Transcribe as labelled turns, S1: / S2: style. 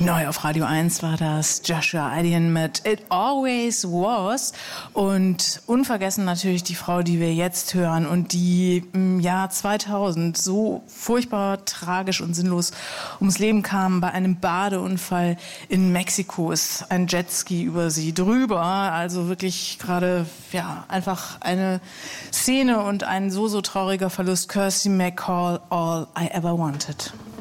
S1: Neu auf Radio 1 war das Joshua Adian mit It Always Was. Und unvergessen natürlich die Frau, die wir jetzt hören und die im Jahr 2000 so furchtbar tragisch und sinnlos ums Leben kam bei einem Badeunfall in Mexiko. Ist ein Jetski über sie drüber. Also wirklich gerade, ja, einfach eine Szene und ein so trauriger Verlust. Kirsty MacColl, All I Ever Wanted.